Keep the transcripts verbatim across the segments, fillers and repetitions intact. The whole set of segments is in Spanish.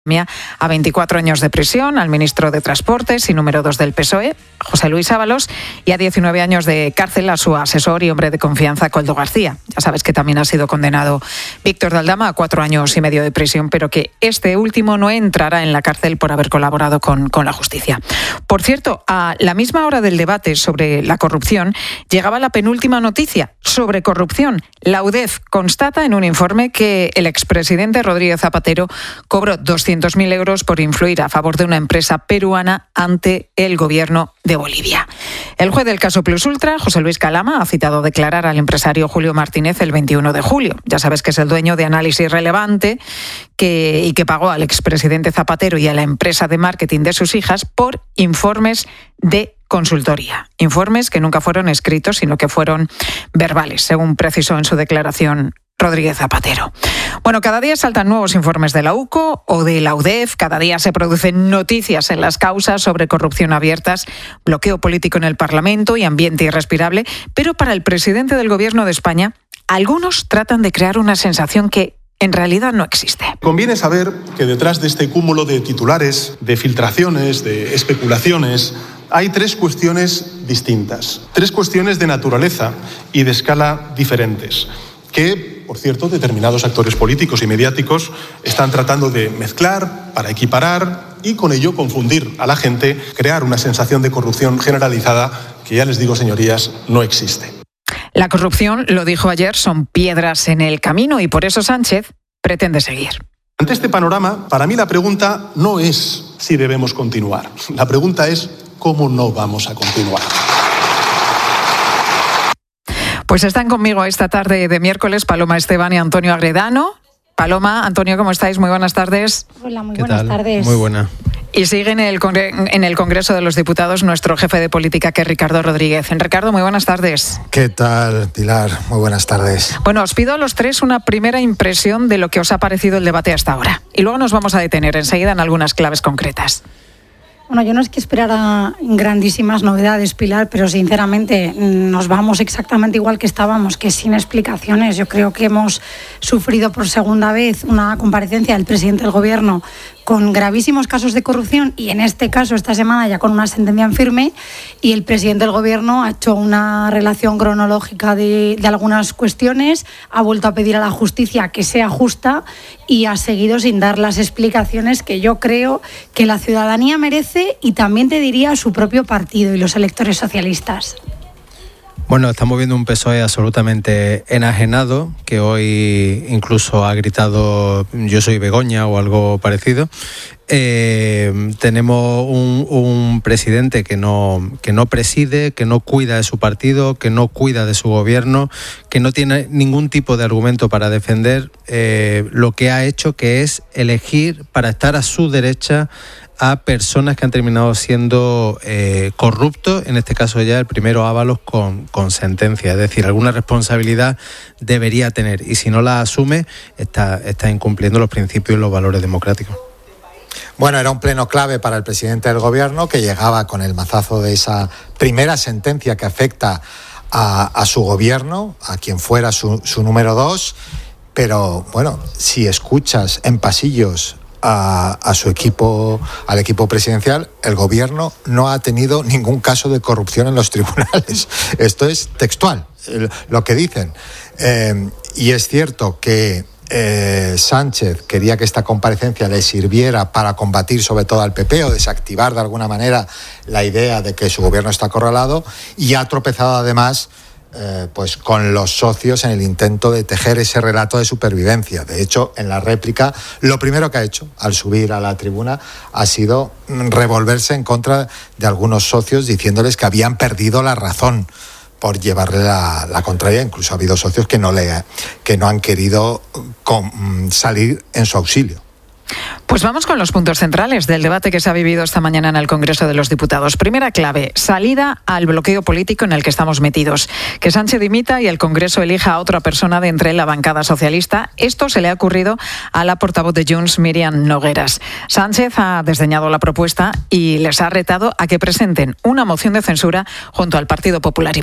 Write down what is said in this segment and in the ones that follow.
a veinticuatro años de prisión al ministro de Transportes y número dos del P S O E, José Luis Ábalos, y a diecinueve años de cárcel a su asesor y hombre de confianza, Koldo García. Ya sabes que también ha sido condenado Víctor de Aldama a cuatro años y medio de prisión, pero que este último no entrará en la cárcel por haber colaborado con, con la justicia. Por cierto, a la misma hora del debate sobre la corrupción, llegaba la penúltima noticia sobre corrupción. La U D E F constata en un informe que el expresidente Rodríguez Zapatero cobró doscientos mil euros por influir a favor de una empresa peruana ante el gobierno de Bolivia. El juez del caso Plus Ultra, José Luis Calama, ha citado a declarar al empresario Julio Martínez el veintiuno de julio. Ya sabes que es el dueño de Análisis Relevante que, y que pagó al expresidente Zapatero y a la empresa de marketing de sus hijas por informes de consultoría. Informes que nunca fueron escritos, sino que fueron verbales, según precisó en su declaración Rodríguez Zapatero. Bueno, cada día saltan nuevos informes de la U C O o de la U D E F, cada día se producen noticias en las causas sobre corrupción abiertas, bloqueo político en el Parlamento y ambiente irrespirable, pero para el presidente del Gobierno de España, algunos tratan de crear una sensación que en realidad no existe. Conviene saber que detrás de este cúmulo de titulares, de filtraciones, de especulaciones, hay tres cuestiones distintas, tres cuestiones de naturaleza y de escala diferentes, que, por cierto, determinados actores políticos y mediáticos están tratando de mezclar para equiparar y con ello confundir a la gente, crear una sensación de corrupción generalizada que, ya les digo, señorías, no existe. La corrupción, lo dijo ayer, son piedras en el camino y por eso Sánchez pretende seguir. Ante este panorama, para mí la pregunta no es si debemos continuar. La pregunta es cómo no vamos a continuar. Pues están conmigo esta tarde de miércoles Paloma Esteban y Antonio Agredano. Paloma, Antonio, ¿cómo estáis? Muy buenas tardes. Hola, muy buenas tardes. Muy buena. Y sigue en el, Congre- en el Congreso de los Diputados nuestro jefe de política, que es Ricardo Rodríguez. Ricardo, muy buenas tardes. ¿Qué tal, Pilar? Muy buenas tardes. Bueno, os pido a los tres una primera impresión de lo que os ha parecido el debate hasta ahora. Y luego nos vamos a detener enseguida en algunas claves concretas. Bueno, yo no es que esperara grandísimas novedades, Pilar, pero sinceramente nos vamos exactamente igual que estábamos, que sin explicaciones. Yo creo que hemos sufrido por segunda vez una comparecencia del presidente del Gobierno con gravísimos casos de corrupción y en este caso esta semana ya con una sentencia en firme, y el presidente del Gobierno ha hecho una relación cronológica de, de algunas cuestiones, ha vuelto a pedir a la justicia que sea justa y ha seguido sin dar las explicaciones que yo creo que la ciudadanía merece y también te diría su propio partido y los electores socialistas. Bueno, estamos viendo un P S O E absolutamente enajenado, que hoy incluso ha gritado "yo soy Begoña" o algo parecido. Eh, tenemos un, un presidente que no, que no preside, que no cuida de su partido, que no cuida de su gobierno, que no tiene ningún tipo de argumento para defender eh, lo que ha hecho, que es elegir para estar a su derecha a personas que han terminado siendo eh, corruptos, en este caso ya el primero Ábalos con, con sentencia. Es decir, alguna responsabilidad debería tener y si no la asume está, está incumpliendo los principios y los valores democráticos. Bueno, era un pleno clave para el presidente del Gobierno, que llegaba con el mazazo de esa primera sentencia que afecta a, a su gobierno, a quien fuera su, su número dos, pero bueno, si escuchas en pasillos A, a su equipo, al equipo presidencial, el gobierno no ha tenido ningún caso de corrupción en los tribunales. Esto es textual, lo que dicen. Eh, y es cierto que eh, Sánchez quería que esta comparecencia le sirviera para combatir sobre todo al P P o desactivar de alguna manera la idea de que su gobierno está acorralado, y ha tropezado además Eh, pues con los socios en el intento de tejer ese relato de supervivencia. De hecho, en la réplica, lo primero que ha hecho al subir a la tribuna ha sido revolverse en contra de algunos socios, diciéndoles que habían perdido la razón por llevarle la, la contraria. Incluso ha habido socios que no, le, que no han querido con, salir en su auxilio. Pues vamos con los puntos centrales del debate que se ha vivido esta mañana en el Congreso de los Diputados. Primera clave, salida al bloqueo político en el que estamos metidos. Que Sánchez dimita y el Congreso elija a otra persona de entre la bancada socialista. Esto se le ha ocurrido a la portavoz de Junts, Míriam Nogueras. Sánchez ha desdeñado la propuesta y les ha retado a que presenten una moción de censura junto al Partido Popular y Vox.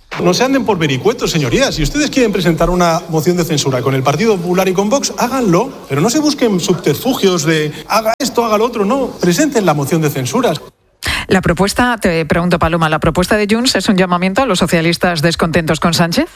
No se anden por vericuetos, señorías. Si ustedes quieren presentar una moción de censura con el Partido Popular y con Vox, háganlo. Pero no se busquen subterfugios de haga esto, haga lo otro. No, presenten la moción de censura. La propuesta, te pregunto, Paloma, ¿la propuesta de Junts es un llamamiento a los socialistas descontentos con Sánchez?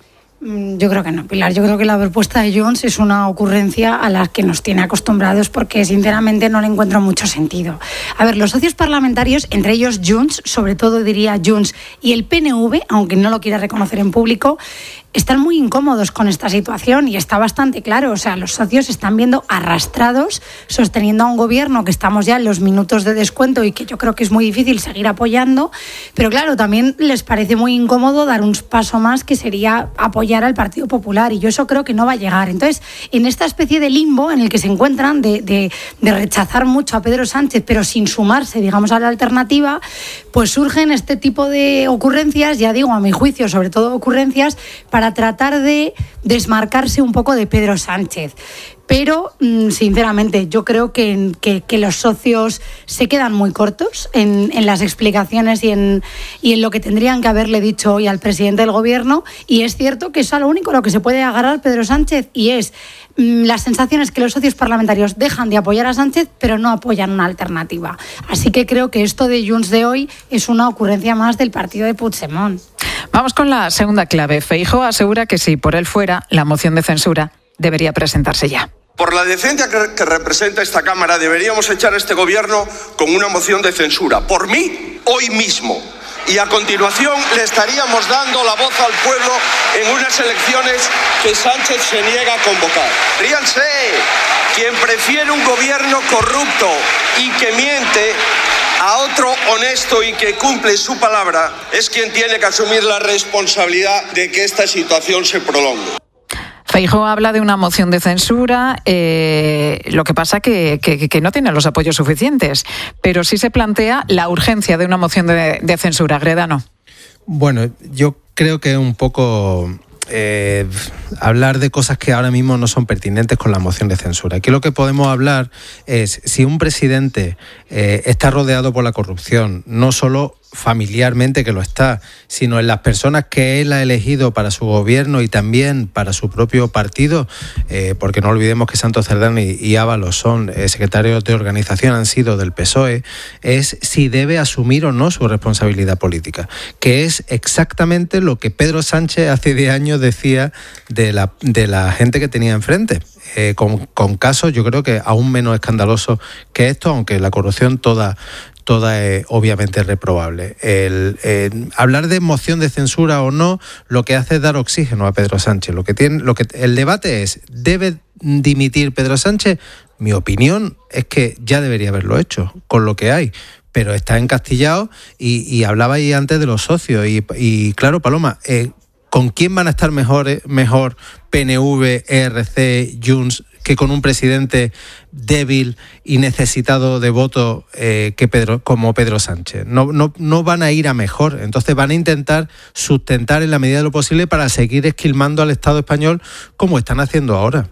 Yo creo que no, Pilar. Yo creo que la propuesta de Junts es una ocurrencia a la que nos tiene acostumbrados porque sinceramente no le encuentro mucho sentido. A ver, los socios parlamentarios, entre ellos Junts, sobre todo diría Junts y el P N V, aunque no lo quiera reconocer en público, están muy incómodos con esta situación y está bastante claro. O sea, los socios se están viendo arrastrados, sosteniendo a un gobierno que estamos ya en los minutos de descuento y que yo creo que es muy difícil seguir apoyando. Pero claro, también les parece muy incómodo dar un paso más, que sería apoyar al Partido Popular. Y yo eso creo que no va a llegar. Entonces, en esta especie de limbo en el que se encuentran de, de, de rechazar mucho a Pedro Sánchez, pero sin sumarse, digamos, a la alternativa, pues surgen este tipo de ocurrencias, ya digo, a mi juicio, sobre todo ocurrencias, para para tratar de desmarcarse un poco de Pedro Sánchez. Pero, sinceramente, yo creo que, que, que los socios se quedan muy cortos en, en las explicaciones y en, y en lo que tendrían que haberle dicho hoy al presidente del Gobierno. Y es cierto que es a lo único a lo que se puede agarrar Pedro Sánchez, y es mmm, las sensaciones que los socios parlamentarios dejan de apoyar a Sánchez, pero no apoyan una alternativa. Así que creo que esto de Junts de hoy es una ocurrencia más del partido de Puigdemont. Vamos con la segunda clave. Feijóo asegura que si por él fuera, la moción de censura debería presentarse ya. Por la decencia que, que representa esta Cámara, deberíamos echar a este gobierno con una moción de censura. Por mí, hoy mismo. Y a continuación le estaríamos dando la voz al pueblo en unas elecciones que Sánchez se niega a convocar. Ríanse. Quien prefiere un gobierno corrupto y que miente a otro honesto y que cumple su palabra es quien tiene que asumir la responsabilidad de que esta situación se prolongue. Feijóo habla de una moción de censura, eh, lo que pasa que, que, que no tiene los apoyos suficientes, pero sí se plantea la urgencia de una moción de, de censura. Gredano. Bueno, yo creo que es un poco eh, hablar de cosas que ahora mismo no son pertinentes con la moción de censura. Aquí lo que podemos hablar es si un presidente eh, está rodeado por la corrupción, no solo familiarmente, que lo está, sino en las personas que él ha elegido para su gobierno y también para su propio partido, eh, porque no olvidemos que Santos Cerdán y, y Ábalos son eh, secretarios de organización, han sido del P S O E, es si debe asumir o no su responsabilidad política, que es exactamente lo que Pedro Sánchez hace diez años decía de la, de la gente que tenía enfrente. Eh, con, con casos yo creo que aún menos escandalosos que esto, aunque la corrupción toda toda es obviamente reprobable. El, el, hablar de moción de censura o no, lo que hace es dar oxígeno a Pedro Sánchez. Lo que tiene, lo que el debate es, ¿debe dimitir Pedro Sánchez? Mi opinión es que ya debería haberlo hecho, con lo que hay. Pero está encastillado y, y hablaba ahí antes de los socios. Y, y claro, Paloma, eh, ¿con quién van a estar mejor, mejor P N V, E R C, Junts, que con un presidente débil y necesitado de voto eh, que Pedro, como Pedro Sánchez? No, no, no van a ir a mejor. Entonces van a intentar sustentar en la medida de lo posible para seguir esquilmando al Estado español como están haciendo ahora.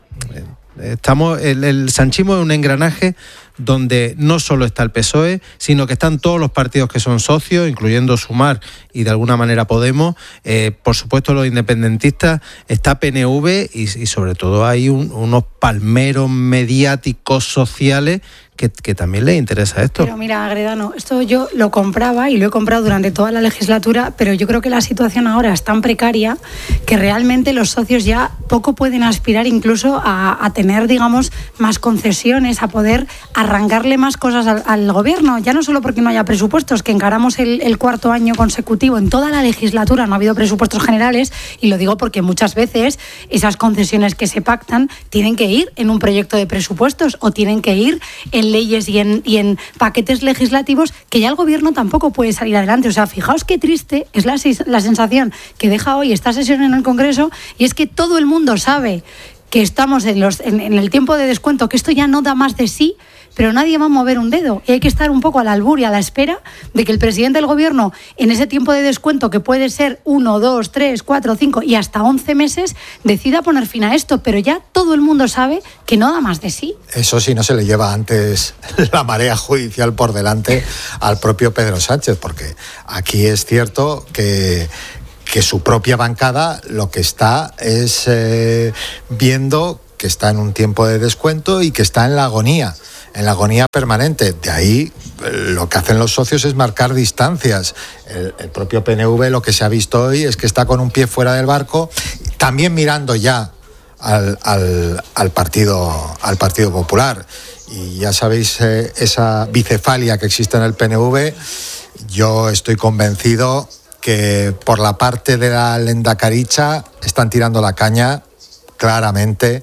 Estamos, el, el sanchismo es un engranaje donde no solo está el P S O E, sino que están todos los partidos que son socios, incluyendo Sumar y de alguna manera Podemos, eh, por supuesto los independentistas, está P N V y, y sobre todo hay un, unos palmeros mediáticos sociales que, que también les interesa esto. Pero mira, Gredano, esto yo lo compraba y lo he comprado durante toda la legislatura, pero yo creo que la situación ahora es tan precaria que realmente los socios ya poco pueden aspirar incluso a, a tener, digamos, más concesiones, a poder arrancarle más cosas al, al gobierno, ya no solo porque no haya presupuestos, que encaramos el, el cuarto año consecutivo, en toda la legislatura no ha habido presupuestos generales, y lo digo porque muchas veces esas concesiones que se pactan tienen que ir en un proyecto de presupuestos o tienen que ir en leyes y en, y en paquetes legislativos que ya el gobierno tampoco puede salir adelante. O sea, fijaos qué triste es la, la sensación que deja hoy esta sesión en el Congreso, y es que todo el mundo sabe que estamos en, los, en, en el tiempo de descuento, que esto ya no da más de sí, pero nadie va a mover un dedo y hay que estar un poco a la albur y a la espera de que el presidente del gobierno, en ese tiempo de descuento que puede ser uno, dos, tres, cuatro, cinco y hasta once meses, decida poner fin a esto, pero ya todo el mundo sabe que no da más de sí. Eso sí, no se le lleva antes la marea judicial por delante al propio Pedro Sánchez, porque aquí es cierto que que su propia bancada lo que está es eh, viendo que está en un tiempo de descuento y que está en la agonía, en la agonía permanente. De ahí lo que hacen los socios es marcar distancias. El, el propio P N V lo que se ha visto hoy es que está con un pie fuera del barco, también mirando ya al, al, al, partido, al Partido Popular. Y ya sabéis eh, esa bicefalia que existe en el P N V. Yo estoy convencido que por la parte de la Lehendakaritza están tirando la caña claramente,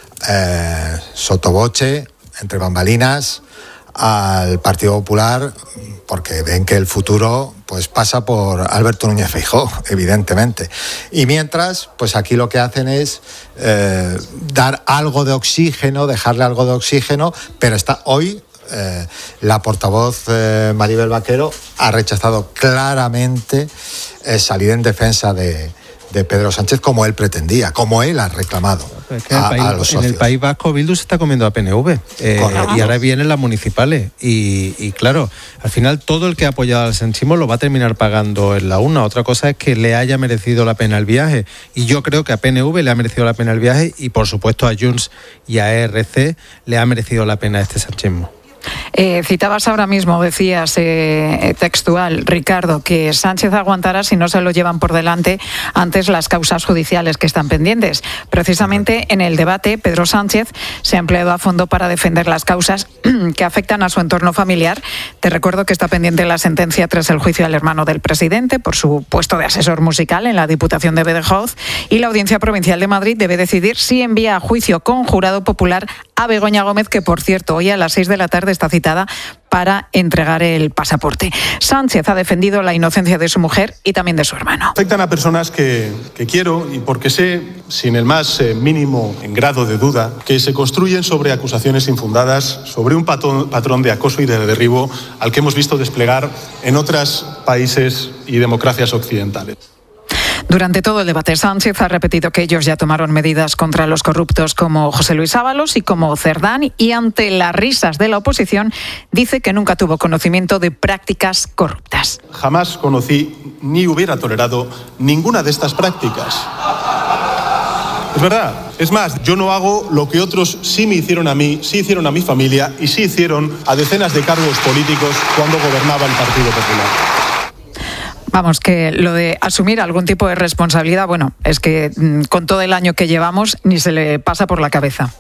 eh, sotoboche, entre bambalinas, al Partido Popular, porque ven que el futuro pues pasa por Alberto Núñez Feijóo, evidentemente. Y mientras, pues aquí lo que hacen es eh, dar algo de oxígeno, dejarle algo de oxígeno, pero está hoy eh, la portavoz eh, Maribel Vaquero ha rechazado claramente eh, salir en defensa de de Pedro Sánchez como él pretendía, como él ha reclamado es que a, país, a los socios. En el País Vasco Bildu se está comiendo a P N V eh, y ahora vienen las municipales y, y claro, al final todo el que ha apoyado al sanchismo lo va a terminar pagando en la urna. Otra cosa es que le haya merecido la pena el viaje y yo creo que a P N V le ha merecido la pena el viaje y por supuesto a Junts y a E R C le ha merecido la pena este sanchismo. Eh, citabas ahora mismo, decías eh, textual, Ricardo, que Sánchez aguantará si no se lo llevan por delante antes las causas judiciales que están pendientes. Precisamente en el debate, Pedro Sánchez se ha empleado a fondo para defender las causas que afectan a su entorno familiar. Te recuerdo que está pendiente la sentencia tras el juicio al hermano del presidente por su puesto de asesor musical en la Diputación de Badajoz y la Audiencia Provincial de Madrid debe decidir si envía a juicio con jurado popular a Begoña Gómez, que por cierto hoy a las seis de la tarde está citada para entregar el pasaporte. Sánchez ha defendido la inocencia de su mujer y también de su hermano. Afectan a personas que, que quiero y porque sé, sin el más eh, mínimo en grado de duda, que se construyen sobre acusaciones infundadas, sobre un patrón, patrón de acoso y de derribo al que hemos visto desplegar en otros países y democracias occidentales. Durante todo el debate, Sánchez ha repetido que ellos ya tomaron medidas contra los corruptos como José Luis Ábalos y como Cerdán y ante las risas de la oposición dice que nunca tuvo conocimiento de prácticas corruptas. Jamás conocí ni hubiera tolerado ninguna de estas prácticas. Es verdad. Es más, yo no hago lo que otros sí me hicieron a mí, sí hicieron a mi familia y sí hicieron a decenas de cargos políticos cuando gobernaba el Partido Popular. Vamos, que lo de asumir algún tipo de responsabilidad, bueno, es que con todo el año que llevamos ni se le pasa por la cabeza.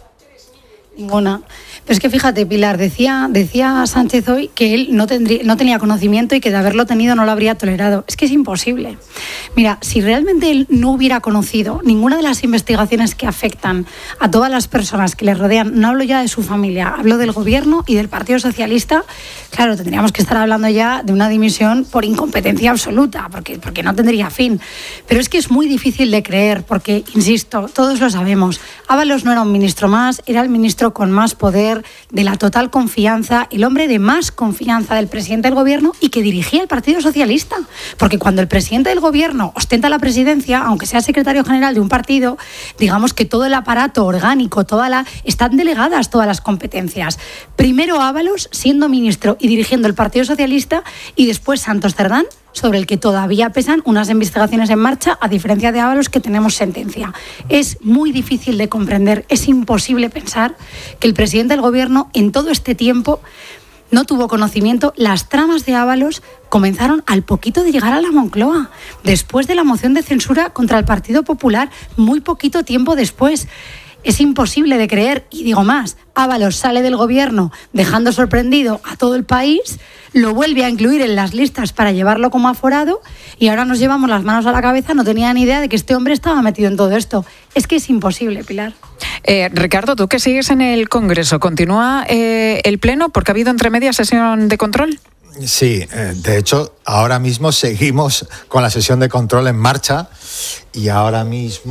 Ninguna. Pero es que fíjate, Pilar, decía, decía Sánchez hoy que él no, tendría, no tenía conocimiento y que de haberlo tenido no lo habría tolerado. Es que es imposible. Mira, si realmente él no hubiera conocido ninguna de las investigaciones que afectan a todas las personas que le rodean, no hablo ya de su familia, hablo del gobierno y del Partido Socialista, claro, tendríamos que estar hablando ya de una dimisión por incompetencia absoluta, porque, porque no tendría fin. Pero es que es muy difícil de creer, porque, insisto, todos lo sabemos, Ábalos no era un ministro más, era el ministro con más poder, de la total confianza, el hombre de más confianza del presidente del gobierno y que dirigía el Partido Socialista. Porque cuando el presidente del gobierno ostenta la presidencia, aunque sea secretario general de un partido, digamos que todo el aparato orgánico, toda la, están delegadas todas las competencias. Primero Ábalos siendo ministro y dirigiendo el Partido Socialista y después Santos Cerdán, sobre el que todavía pesan unas investigaciones en marcha, a diferencia de Ábalos, que tenemos sentencia. Es muy difícil de comprender, es imposible pensar que el presidente del gobierno en todo este tiempo no tuvo conocimiento. Las tramas de Ábalos comenzaron al poquito de llegar a la Moncloa, después de la moción de censura contra el Partido Popular, muy poquito tiempo después. Es imposible de creer, y digo más, Ábalos sale del gobierno dejando sorprendido a todo el país, lo vuelve a incluir en las listas para llevarlo como aforado y ahora nos llevamos las manos a la cabeza, no tenía ni idea de que este hombre estaba metido en todo esto. Es que es imposible, Pilar. Eh, Ricardo, tú que sigues en el Congreso, ¿continúa eh, el Pleno? Porque ha habido entre medias sesión de control. Sí, de hecho, ahora mismo seguimos con la sesión de control en marcha y ahora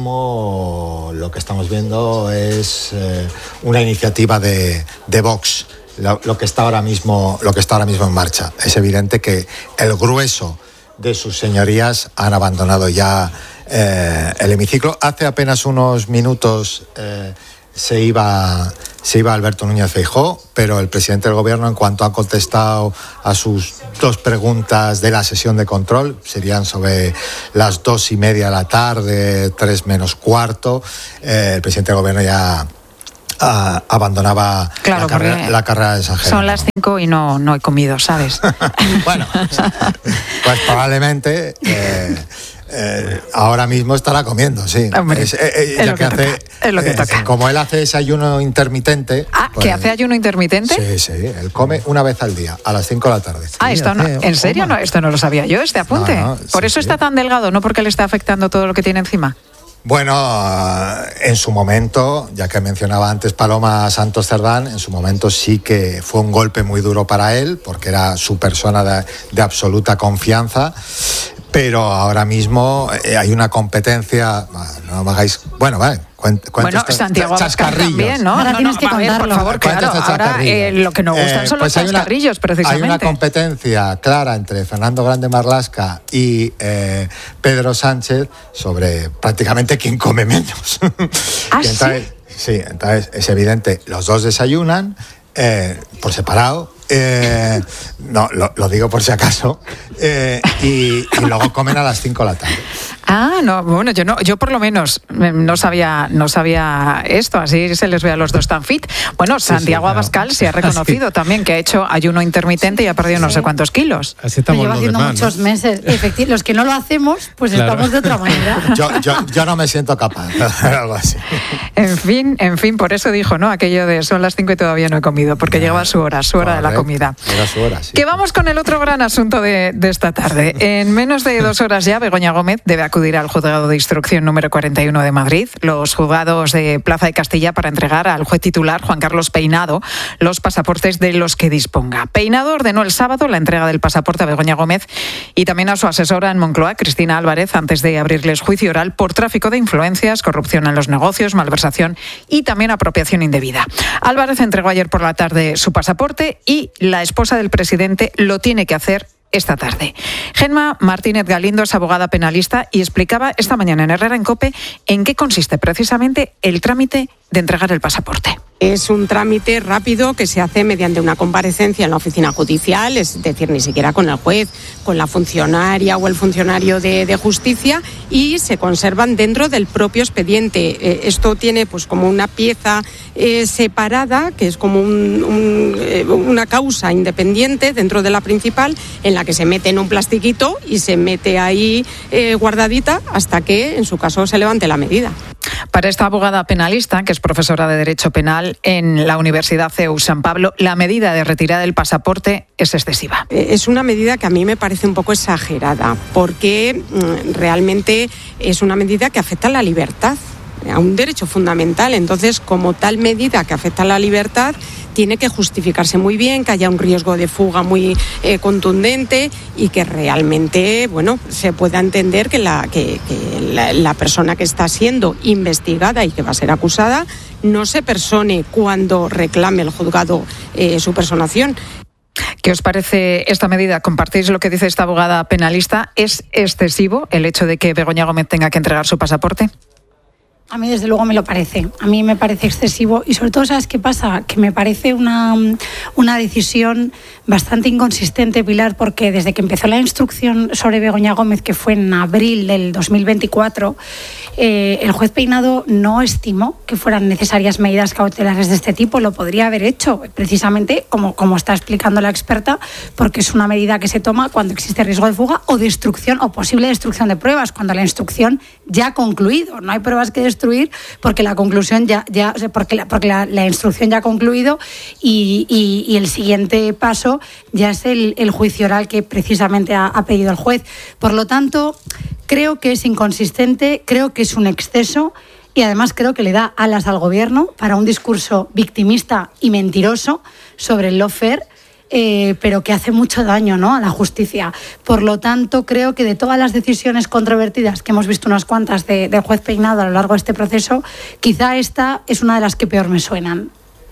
mismo lo que estamos viendo es eh, una iniciativa de, de Vox, lo, lo que está ahora mismo, lo que está ahora mismo en marcha. Es evidente que el grueso de sus señorías han abandonado ya eh, el hemiciclo. Hace apenas unos minutos eh, se iba, se iba Alberto Núñez Feijóo, pero el presidente del gobierno, en cuanto ha contestado a sus dos preguntas de la sesión de control, serían sobre las dos y media de la tarde, tres menos cuarto, eh, el presidente del gobierno ya Uh, abandonaba claro, la, carrera, la carrera de San Jerónimo. Son las cinco y no, no he comido, ¿sabes? Bueno, pues probablemente eh, eh, ahora mismo estará comiendo, sí. Hombre, es, eh, es, lo que, que hace, toca, es lo que eh, toca. Como él hace desayuno intermitente... Ah, pues, ¿que hace ayuno intermitente? Sí, sí, él come una vez al día, a las cinco de la tarde. Ah, sí, esto no, hace, ¿en serio? No, esto no lo sabía yo, este apunte. No, no, Por sí, eso sí. está tan delgado, no porque le está afectando todo lo que tiene encima. Bueno, en su momento, ya que mencionaba antes Paloma Santos Cerdán, en su momento sí que fue un golpe muy duro para él, porque era su persona de, de absoluta confianza, pero ahora mismo hay una competencia, no me hagáis, bueno, vale. Cuent, bueno, Santiago Abascal también, ¿no? Ahora no, tienes no, que contarlo. Por favor, claro, ahora eh, lo que nos gustan eh, son pues los chascarrillos, una, precisamente. Hay una competencia clara entre Fernando Grande Marlaska y eh, Pedro Sánchez sobre prácticamente quién come menos. ¿Ah, entonces, sí? Sí, entonces es evidente, los dos desayunan eh, por separado. Eh, no, lo, lo digo por si acaso, eh, y, y luego comen a las cinco de la tarde. Ah, no, bueno, yo no, yo por lo menos no sabía, no sabía esto, así se les ve a los dos tan fit. Bueno, sí, Santiago sí, claro. Abascal se ha reconocido sí. también que ha hecho ayuno intermitente y ha perdido sí. no sé cuántos kilos. Así estamos lo lleva haciendo demás, muchos ¿no? meses. Efectivamente, los que no lo hacemos, pues claro. estamos de otra manera. Yo, yo, yo no me siento capaz de hacer algo así. En fin, en fin, por eso dijo, ¿no? Aquello de son las cinco y todavía no he comido, porque no, llegaba su hora, su hora correcto. de la comida. Era su hora, sí. Que vamos con el otro gran asunto de, de esta tarde. En menos de dos horas ya, Begoña Gómez debe acudir al juzgado de instrucción número cuarenta y uno de Madrid, los juzgados de Plaza de Castilla, para entregar al juez titular Juan Carlos Peinado los pasaportes de los que disponga. Peinado ordenó el sábado la entrega del pasaporte a Begoña Gómez y también a su asesora en Moncloa, Cristina Álvarez, antes de abrirles juicio oral por tráfico de influencias, corrupción en los negocios, malversación y también apropiación indebida. Álvarez entregó ayer por la tarde su pasaporte y la esposa del presidente lo tiene que hacer esta tarde. Gemma Martínez Galindo es abogada penalista y explicaba esta mañana en Herrera en COPE en qué consiste precisamente el trámite de entregar el pasaporte. Es un trámite rápido que se hace mediante una comparecencia en la oficina judicial, es decir, ni siquiera con el juez, con la funcionaria o el funcionario de, de justicia, y se conservan dentro del propio expediente. Eh, esto tiene pues como una pieza eh, separada, que es como un, un, eh, una causa independiente dentro de la principal, en la que se mete en un plastiquito y se mete ahí eh, guardadita hasta que, en su caso, se levante la medida. Para esta abogada penalista, que es profesora de Derecho Penal en la Universidad C E U San Pablo, la medida de retirada del pasaporte es excesiva. Es una medida que a mí me parece un poco exagerada, porque realmente es una medida que afecta a la libertad, a un derecho fundamental. Entonces, como tal medida que afecta a la libertad, tiene que justificarse muy bien, que haya un riesgo de fuga muy eh, contundente y que realmente, bueno, se pueda entender que, la, que, que la, la persona que está siendo investigada y que va a ser acusada no se persone cuando reclame el juzgado eh, su personación. ¿Qué os parece esta medida? ¿Compartís lo que dice esta abogada penalista? ¿Es excesivo el hecho de que Begoña Gómez tenga que entregar su pasaporte? A mí desde luego me lo parece, a mí me parece excesivo y sobre todo, ¿sabes qué pasa? Que me parece una, una decisión bastante inconsistente, Pilar, porque desde que empezó la instrucción sobre Begoña Gómez, que fue en abril del dos mil veinticuatro, eh, el juez Peinado no estimó que fueran necesarias medidas cautelares de este tipo. Lo podría haber hecho, precisamente como, como está explicando la experta, porque es una medida que se toma cuando existe riesgo de fuga o destrucción o posible destrucción de pruebas, cuando la instrucción ya ha concluido. No hay pruebas que destruir porque la conclusión ya, ya porque la, porque la, la instrucción ya ha concluido y, y, y el siguiente paso ya es el, el juicio oral que precisamente ha, ha pedido el juez. Por lo tanto, creo que es inconsistente, creo que es un exceso y además creo que le da alas al gobierno para un discurso victimista y mentiroso sobre el lawfare. Eh, pero que hace mucho daño, ¿no?, a la justicia. Por lo tanto, creo que de todas las decisiones controvertidas, que hemos visto unas cuantas de, del juez Peinado a lo largo de este proceso, quizá esta es una de las que peor me suenan.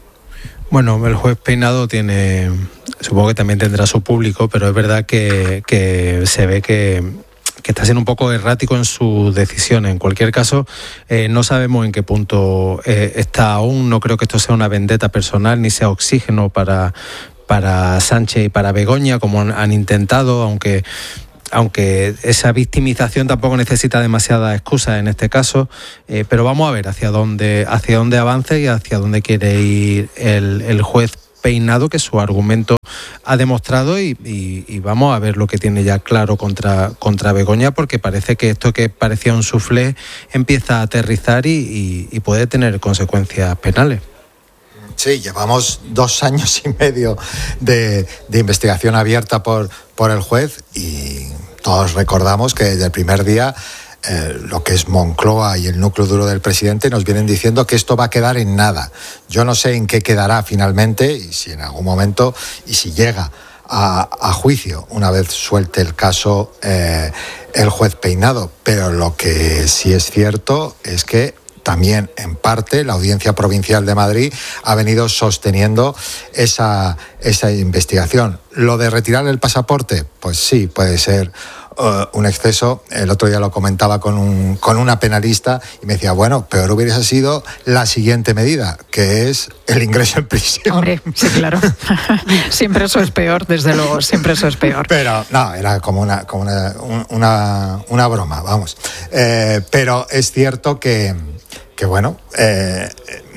Bueno, el juez Peinado tiene, supongo que también tendrá su público, pero es verdad que, que se ve que que está siendo un poco errático en su decisión. En cualquier caso, eh, no sabemos en qué punto eh, está aún. No creo que esto sea una vendetta personal ni sea oxígeno para, para Sánchez y para Begoña, como han, han intentado, aunque... aunque esa victimización tampoco necesita demasiada excusa en este caso, eh, pero vamos a ver hacia dónde, hacia dónde avance y hacia dónde quiere ir el, el juez Peinado, que su argumento ha demostrado, y, y, y vamos a ver lo que tiene ya claro contra, contra Begoña, porque parece que esto que parecía un suflé empieza a aterrizar y, y, y puede tener consecuencias penales. Sí, llevamos dos años y medio de, de investigación abierta por, por el juez, y todos recordamos que desde el primer día eh, lo que es Moncloa y el núcleo duro del presidente nos vienen diciendo que esto va a quedar en nada. Yo no sé en qué quedará finalmente, y si en algún momento, y si llega a, a juicio una vez suelte el caso eh, el juez Peinado, pero lo que sí es cierto es que también, en parte, la Audiencia Provincial de Madrid ha venido sosteniendo esa, esa investigación. Lo de retirar el pasaporte, pues sí, puede ser uh, un exceso. El otro día lo comentaba con, un, con una penalista y me decía, bueno, peor hubiese sido la siguiente medida, que es el ingreso en prisión. Hombre, sí, claro. Siempre eso es peor, desde luego, siempre eso es peor. Pero no, era como una, como una, una, una broma, vamos. Eh, pero es cierto que... que bueno, eh,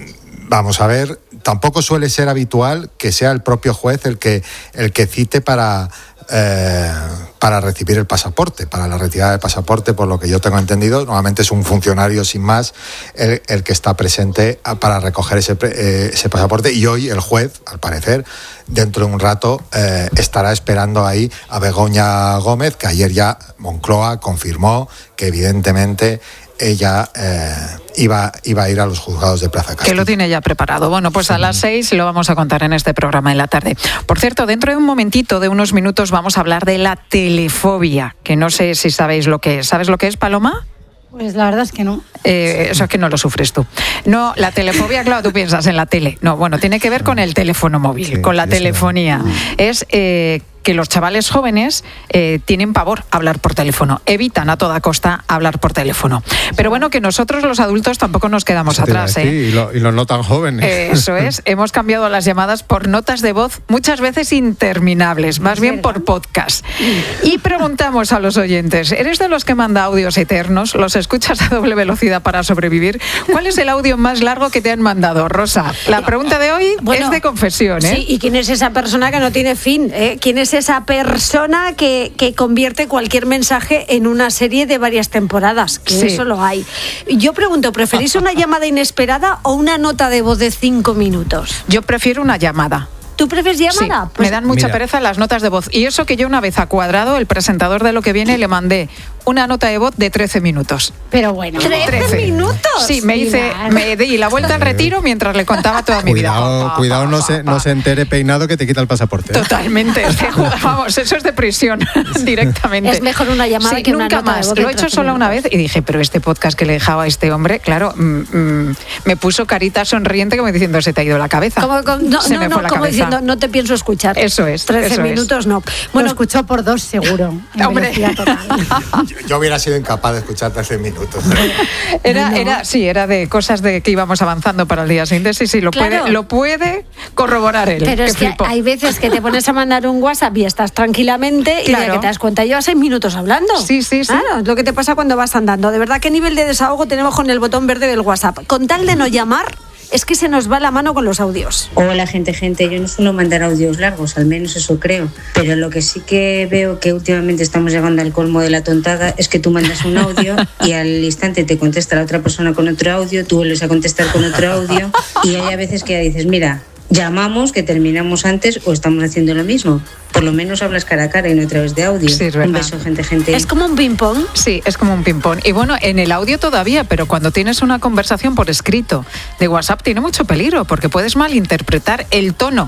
vamos a ver, tampoco suele ser habitual que sea el propio juez el que, el que cite para, eh, para recibir el pasaporte, para la retirada del pasaporte, por lo que yo tengo entendido. Normalmente es un funcionario sin más el, el que está presente para recoger ese, eh, ese pasaporte, y hoy el juez, al parecer, dentro de un rato eh, estará esperando ahí a Begoña Gómez, que ayer ya Moncloa confirmó que evidentemente ella eh, iba, iba a ir a los juzgados de Plaza Castilla. Que lo tiene ya preparado. Bueno, pues a las seis lo vamos a contar en este programa en la tarde. Por cierto, dentro de un momentito, de unos minutos, vamos a hablar de la telefobia, que no sé si sabéis lo que es. ¿Sabes lo que es, Paloma? Pues la verdad es que no. Eh, eso es que no lo sufres tú. No, la telefobia, claro, tú piensas en la tele. No, bueno, tiene que ver con el teléfono móvil, sí, con la telefonía. No. Es eh, que los chavales jóvenes eh, tienen pavor a hablar por teléfono, evitan a toda costa hablar por teléfono. Pero bueno, que nosotros los adultos tampoco nos quedamos atrás. ¿eh? Y, lo, y los no tan jóvenes. Eh, eso es, hemos cambiado las llamadas por notas de voz, muchas veces interminables, más bien por podcast. Y preguntamos a los oyentes, ¿eres de los que manda audios eternos? ¿Los escuchas a doble velocidad para sobrevivir? ¿Cuál es el audio más largo que te han mandado, Rosa? La pregunta de hoy bueno, es de confesión, ¿eh? Sí, ¿y quién es esa persona que no tiene fin? ¿eh? ¿Quién es esa persona que, que convierte cualquier mensaje en una serie de varias temporadas? Que sí. Eso lo hay. Yo pregunto, ¿preferís una llamada inesperada o una nota de voz de cinco minutos? Yo prefiero una llamada. ¿Tú prefieres llamada? Sí, pues me dan mucha mira. pereza las notas de voz. Y eso que yo una vez a Cuadrado, el presentador de Lo que Viene, le mandé una nota de voz de trece minutos. Pero bueno, ¿trece minutos? Sí, me hice, me di la vuelta al retiro mientras le contaba toda mi cuidado, vida. Cuidado, no se, no se entere Peinado que te quita el pasaporte. Totalmente. Vamos, eso es de prisión directamente. Es mejor una llamada sí, que una nunca nota más. de voz. Lo he hecho solo una vez y dije, pero este podcast que le dejaba a este hombre, claro, mm, mm, me puso carita sonriente como diciendo, se te ha ido la cabeza. Como, como, no, se no, me no, fue la como cabeza. diciendo, no te pienso escuchar. Eso es. trece eso minutos es. no. Bueno, lo escuchó por dos seguro. Hombre. yo, yo hubiera sido incapaz de escuchar trece minutos. Era, no. era, sí, era de cosas de que íbamos avanzando para el día siguiente. Sí, sí, lo, claro. puede, lo puede corroborar él. Pero es que flipo. hay veces que te pones a mandar un WhatsApp y estás tranquilamente claro. y de que te das cuenta, llevas seis minutos hablando. Sí, sí, sí. Claro, es lo que te pasa cuando vas andando. De verdad, ¿qué nivel de desahogo tenemos con el botón verde del WhatsApp? Con tal de no llamar, es que se nos va la mano con los audios. Hola, gente, gente. Yo no suelo mandar audios largos, al menos eso creo. Pero lo que sí que veo que últimamente estamos llegando al colmo de la tontada es que tú mandas un audio y al instante te contesta la otra persona con otro audio, tú vuelves a contestar con otro audio y hay a veces que ya dices, mira, llamamos, que terminamos antes o estamos haciendo lo mismo. Por lo menos hablas cara a cara y no a través de audio. Sí, es verdad. Un beso, gente, gente. ¿Es como un ping-pong? Sí, es como un ping-pong. Y bueno, en el audio todavía, pero cuando tienes una conversación por escrito de WhatsApp tiene mucho peligro porque puedes malinterpretar el tono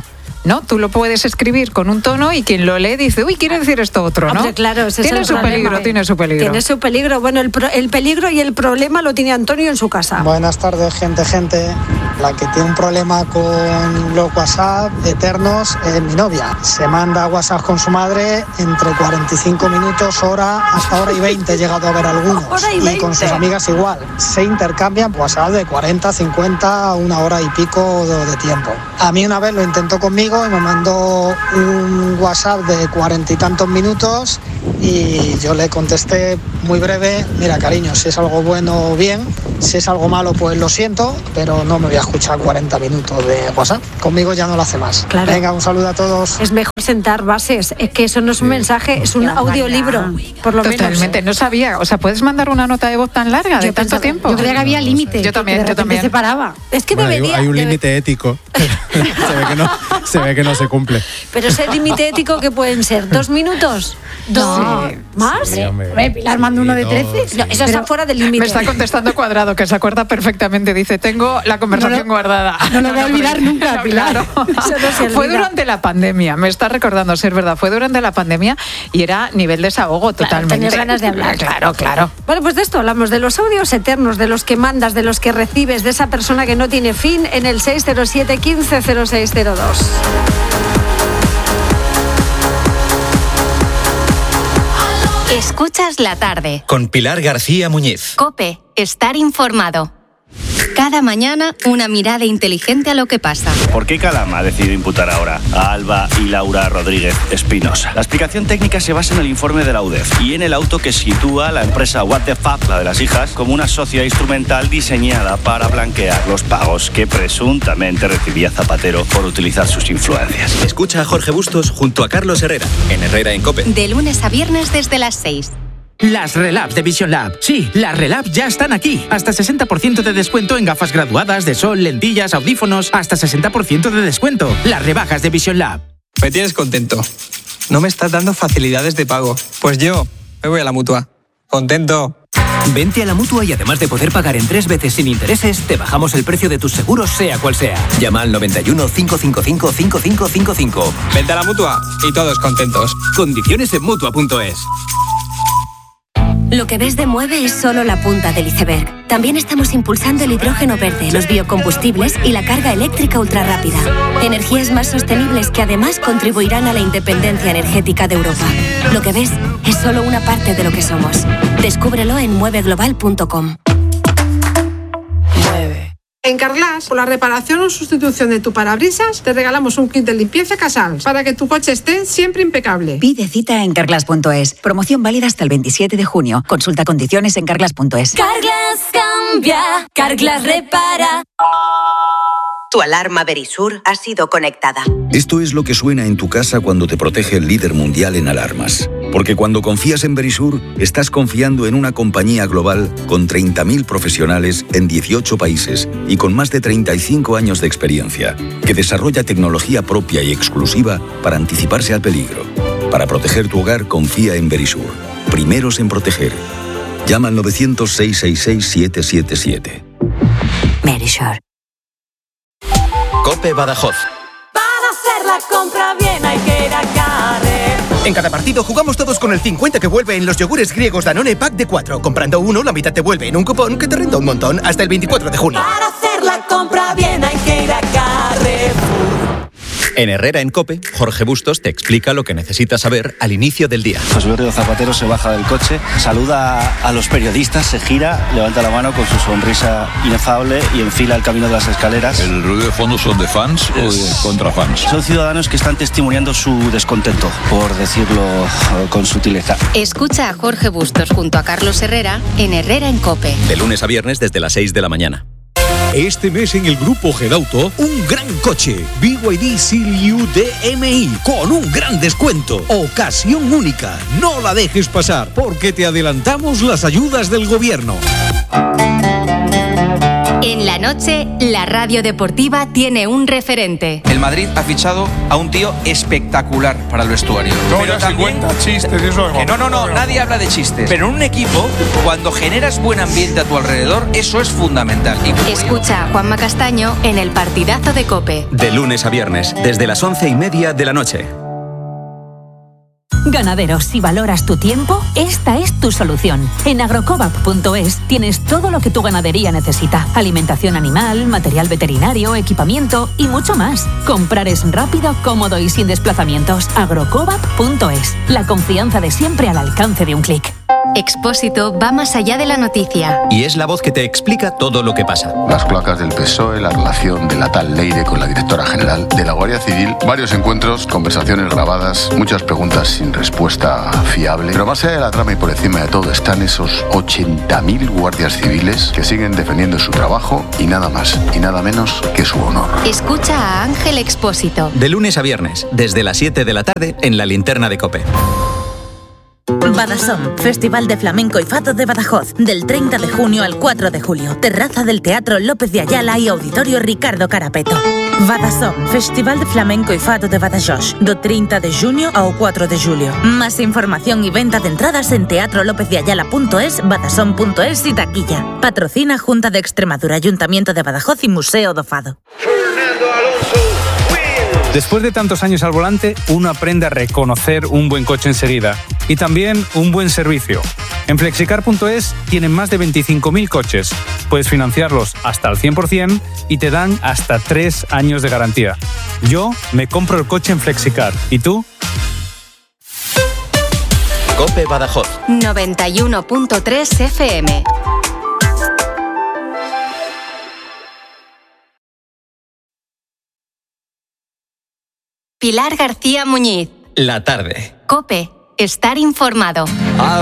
¿no? Tú lo puedes escribir con un tono y quien lo lee dice, uy, quiere decir esto otro, ¿no? Hombre, claro, ese tiene es el su problema. peligro, tiene su peligro. Tiene su peligro. Bueno, el, pro, el peligro y el problema lo tiene Antonio en su casa. Buenas tardes, gente, gente. La que tiene un problema con los WhatsApp eternos es mi novia. Se manda WhatsApp con su madre entre cuarenta y cinco minutos, hora, hasta hora y veinte he llegado a ver algunos. Hora y y veinte. con sus amigas igual. Se intercambian WhatsApp de cuarenta, cincuenta, una hora y pico de, de tiempo. A mí una vez lo intentó conmigo y me mandó un WhatsApp de cuarenta y tantos minutos y yo le contesté muy breve, mira cariño, si es algo bueno, bien, si es algo malo, pues lo siento, pero no me voy a escuchar cuarenta minutos de WhatsApp. Conmigo ya no lo hace más. Claro. Venga, un saludo a todos. Es mejor sentar bases. Es que eso no es un mensaje, es un audiolibro, por lo menos. Totalmente, no sabía. O sea, ¿puedes mandar una nota de voz tan larga, de Yo tanto pensaba- tiempo? Yo creía que había límite. Yo también, que de yo repente también. se paraba. Es que Bueno, hay- debería... hay un debe- límite ético. se, ve que no, se ve que no se cumple. Pero ese límite ético, ¿qué pueden ser? ¿Dos minutos? ¿Dos? No. ¿Más? Sí, hombre. Hombre, Pilar manda uno de Sí, trece. dos, No, sí. eso está Pero- fuera del límite. Me está contestando Cuadrado, que se acuerda perfectamente. Dice, tengo la conversación No lo- guardada. no lo voy a olvidar porque- nunca, No, Pilar. claro. Eso no se Fue olvida. durante la pandemia, me está recordando, si es verdad, fue durante la pandemia y era nivel desahogo totalmente. tenías ganas de hablar. Claro, claro. Bueno, pues de esto hablamos, de los audios eternos, de los que mandas, de los que recibes, de esa persona que no tiene fin, en el seis cero siete, quince cero seis cero dos. Escuchas la tarde. Con Pilar García Muñiz. COPE. Estar informado. Cada mañana, una mirada inteligente a lo que pasa. ¿Por qué Calama ha decidido imputar ahora a Alba y Laura Rodríguez Espinosa? La explicación técnica se basa en el informe de la U D E F y en el auto que sitúa a la empresa What the Fuck, la de las hijas, como una socia instrumental diseñada para blanquear los pagos que presuntamente recibía Zapatero por utilizar sus influencias. Escucha a Jorge Bustos junto a Carlos Herrera en Herrera en COPE. De lunes a viernes desde las seis. Las Relabs de Vision Lab. Sí, las Relabs ya están aquí. Hasta sesenta por ciento de descuento en gafas graduadas, de sol, lentillas, audífonos. Hasta sesenta por ciento de descuento. Las rebajas de Vision Lab. Me tienes contento. No me estás dando facilidades de pago. Pues yo me voy a la Mutua. Contento. Vente a la Mutua y además de poder pagar en tres veces sin intereses, te bajamos el precio de tus seguros sea cual sea. Llama al noventa y uno, cinco cinco cinco, cinco cinco cinco cinco. Vente a la Mutua y todos contentos. Condiciones en Mutua punto es. Lo que ves de Mueve es solo la punta del iceberg. También estamos impulsando el hidrógeno verde, los biocombustibles y la carga eléctrica ultrarrápida. Energías más sostenibles que además contribuirán a la independencia energética de Europa. Lo que ves es solo una parte de lo que somos. Descúbrelo en mueve global punto com. En Carglass, por la reparación o sustitución de tu parabrisas, te regalamos un kit de limpieza Casals para que tu coche esté siempre impecable. Pide cita en carglass punto es. Promoción válida hasta el veintisiete de junio. Consulta condiciones en carglass punto es. Carglass cambia, Carglass repara. Tu alarma Verisur ha sido conectada. Esto es lo que suena en tu casa cuando te protege el líder mundial en alarmas. Porque cuando confías en Verisur, estás confiando en una compañía global con treinta mil profesionales en dieciocho países y con más de treinta y cinco años de experiencia, que desarrolla tecnología propia y exclusiva para anticiparse al peligro. Para proteger tu hogar, confía en Verisur. Primeros en proteger. Llama al novecientos, seiscientos sesenta y seis, siete siete siete. Verisur. COPE Badajoz. Para hacer la compra bien hay que ir a Carrefour. En cada partido jugamos todos con el cincuenta que vuelve en los yogures griegos Danone Pack de cuatro. Comprando uno, la mitad te vuelve en un cupón que te renta un montón hasta el veinticuatro de junio. Para hacer la compra bien hay que ir a Carrefour. En Herrera en COPE, Jorge Bustos te explica lo que necesitas saber al inicio del día. José Berrio Zapatero se baja del coche, saluda a los periodistas, se gira, levanta la mano con su sonrisa inefable y enfila el camino de las escaleras. ¿El ruido de fondo son de fans o de contra fans? Son ciudadanos que están testimoniando su descontento, por decirlo con sutileza. Escucha a Jorge Bustos junto a Carlos Herrera en Herrera en COPE. De lunes a viernes desde las seis de la mañana. Este mes en el grupo Gedauto, un gran coche, B Y D Seal U D M I, con un gran descuento. Ocasión única, no la dejes pasar, porque te adelantamos las ayudas del gobierno. En la noche, la radio deportiva tiene un referente. El Madrid ha fichado a un tío espectacular para el vestuario. No, pero ya también se cuenta chistes y eso. que no, no, no, nadie habla de chistes. Pero en un equipo, cuando generas buen ambiente a tu alrededor, eso es fundamental. Y... Escucha a Juanma Castaño en el partidazo de COPE. De lunes a viernes, desde las once y media de la noche. Ganaderos, si valoras tu tiempo, esta es tu solución. En agrocobap punto es tienes todo lo que tu ganadería necesita. Alimentación animal, material veterinario, equipamiento y mucho más. Comprar es rápido, cómodo y sin desplazamientos. agrocobap punto es. La confianza de siempre al alcance de un clic. Expósito va más allá de la noticia. Y es la voz que te explica todo lo que pasa. Las cloacas del P S O E, la relación de la tal Leire con la directora general de la Guardia Civil, varios encuentros, conversaciones grabadas, muchas preguntas sin respuesta fiable. Pero más allá de la trama y por encima de todo están esos ochenta mil guardias civiles que siguen defendiendo su trabajo y nada más y nada menos que su honor. Escucha a Ángel Expósito. De lunes a viernes, desde las siete de la tarde, en la linterna de COPE. Badasom, Festival de Flamenco y Fado de Badajoz, del treinta de junio al cuatro de julio. Terraza del Teatro López de Ayala y Auditorio Ricardo Carapeto. Badasom, Festival de Flamenco y Fado de Badajoz, do treinta de junio ao cuatro de julio. Más información y venta de entradas en teatro lópez de ayala punto es, badasom punto es y taquilla. Patrocina Junta de Extremadura, Ayuntamiento de Badajoz y Museo do Fado. Después de tantos años al volante, uno aprende a reconocer un buen coche enseguida y también un buen servicio. En flexicar punto es tienen más de veinticinco mil coches. Puedes financiarlos hasta al cien por ciento y te dan hasta tres años de garantía. Yo me compro el coche en Flexicar. ¿Y tú? COPE Badajoz. noventa y uno punto tres F M. Pilar García Muñiz. La tarde. COPE. Estar informado. I